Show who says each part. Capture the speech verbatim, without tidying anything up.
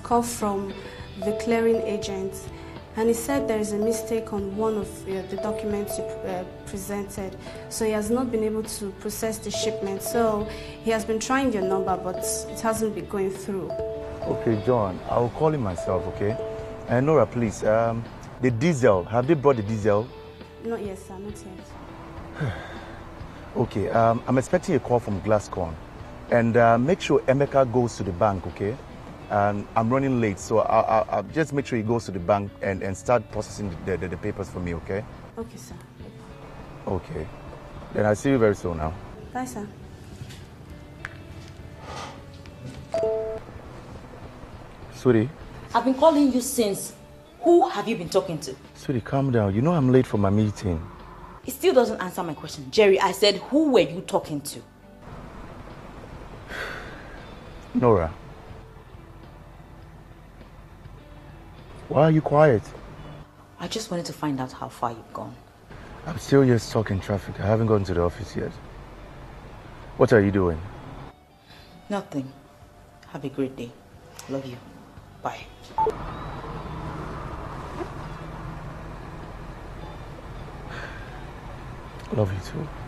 Speaker 1: call from the clearing agent, and he said there is a mistake on one of uh, the documents you uh, presented, so he has not been able to process the shipment. So he has been trying your number, but it hasn't been going through.
Speaker 2: Okay, John, I'll call him myself, okay? And Nora, please, um, the diesel, have they brought the diesel?
Speaker 1: Not yet, sir, not yet.
Speaker 2: Okay, um, I'm expecting a call from Glasscorn. And uh, make sure Emeka goes to the bank, okay? And I'm running late, so I'll, I'll, I'll just make sure he goes to the bank and, and start processing the, the, the papers for me, okay?
Speaker 1: Okay, sir.
Speaker 2: Okay. Then I'll see you very soon now.
Speaker 1: Bye, sir.
Speaker 2: Sweetie.
Speaker 3: I've been calling you since. Who have you been talking to?
Speaker 2: Sweetie, calm down. You know I'm late for my meeting.
Speaker 3: He still doesn't answer my question. Jerry, I said, who were you talking to?
Speaker 2: Nora. Why are you quiet?
Speaker 3: I just wanted to find out how far you've gone.
Speaker 2: I'm still here stuck in traffic. I haven't gone to the office yet. What are you doing?
Speaker 3: Nothing. Have a great day. Love you. Bye.
Speaker 2: Love you too.